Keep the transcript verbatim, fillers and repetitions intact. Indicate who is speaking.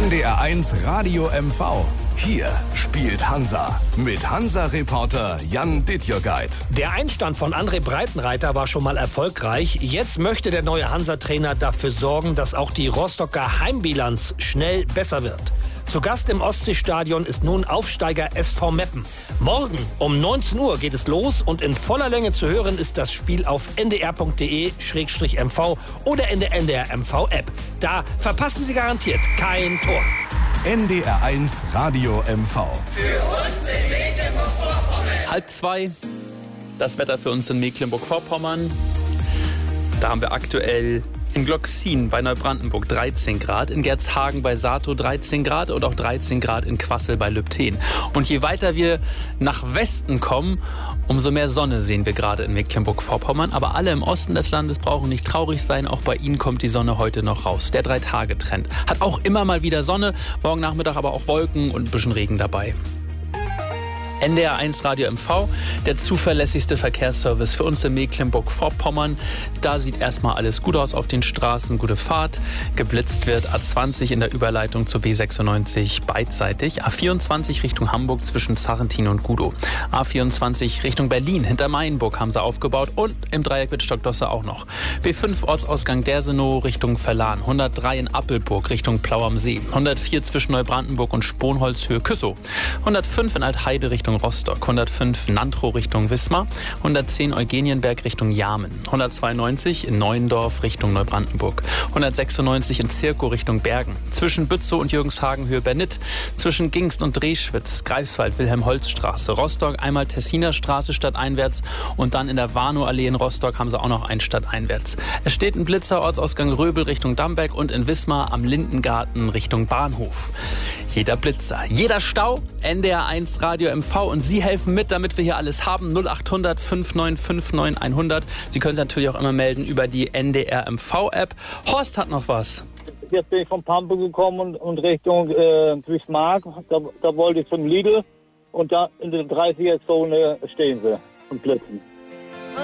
Speaker 1: N D R eins Radio M V. Hier spielt Hansa mit Hansa-Reporter Jan Dittjörgeit.
Speaker 2: Der Einstand von André Breitenreiter war schon mal erfolgreich. Jetzt möchte der neue Hansa-Trainer dafür sorgen, dass auch die Rostocker Heimbilanz schnell besser wird. Zu Gast im Ostseestadion ist nun Aufsteiger S V Meppen. Morgen um neunzehn Uhr geht es los und in voller Länge zu hören ist das Spiel auf n d r punkt d e Schrägstrich m v oder in der N D R M V App. Da verpassen Sie garantiert kein Tor.
Speaker 1: N D R eins Radio M V.
Speaker 3: Für uns in Mecklenburg-Vorpommern.
Speaker 4: Halb zwei, das Wetter für uns in Mecklenburg-Vorpommern. Da haben wir aktuell in Glocksin bei Neubrandenburg dreizehn Grad, in Gerzhagen bei Sato dreizehn Grad und auch dreizehn Grad in Quassel bei Lübten. Und je weiter wir nach Westen kommen, umso mehr Sonne sehen wir gerade in Mecklenburg-Vorpommern. Aber alle im Osten des Landes brauchen nicht traurig sein. Auch bei ihnen kommt die Sonne heute noch raus. Der Drei-Tage-Trend hat auch immer mal wieder Sonne, morgen Nachmittag aber auch Wolken und ein bisschen Regen dabei. N D R eins Radio M V, der zuverlässigste Verkehrsservice für uns in Mecklenburg-Vorpommern. Da sieht erstmal alles gut aus auf den Straßen, gute Fahrt. Geblitzt wird A zwanzig in der Überleitung zur B sechsundneunzig beidseitig. A vierundzwanzig Richtung Hamburg zwischen Sarrentin und Gudow. A vierundzwanzig Richtung Berlin hinter Mainburg haben sie aufgebaut und im Dreieck mit Stockdosse auch noch. B fünf Ortsausgang Dersenow Richtung Verlan. hundertdrei in Appelburg Richtung Plau am See. hundertvier zwischen Neubrandenburg und Sponholzhöhe Küssow. hundertfünf in Altheide Richtung Rostock, hundertfünf Nantrow Richtung Wismar, hundertzehn Eugenienberg Richtung Jarmen, hundertzweiundneunzig in Neuendorf Richtung Neubrandenburg, hundertsechsundneunzig in Zirkow Richtung Bergen, zwischen Bützow und Jürgenshagen Höhe Bernit, zwischen Gingst und Dreschwitz, Greifswald Wilhelm-Holz-Straße, Rostock einmal Tessiner Straße stadteinwärts und dann in der Warnow-Allee in Rostock haben sie auch noch ein stadteinwärts. Es steht ein Blitzer, Ortsausgang Röbel Richtung Damberg und in Wismar am Lindengarten Richtung Bahnhof. Jeder Blitzer, jeder Stau, N D R eins Radio M V und Sie helfen mit, damit wir hier alles haben. null acht hundert fünf neun fünf neun hundert. Sie können sich natürlich auch immer melden über die N D R M V App. Horst hat noch was.
Speaker 5: Jetzt bin ich von Pampe gekommen und, und Richtung äh, Bismarck. Da, da wollte ich zum Lidl und da in der dreißiger Zone stehen sie und blitzen.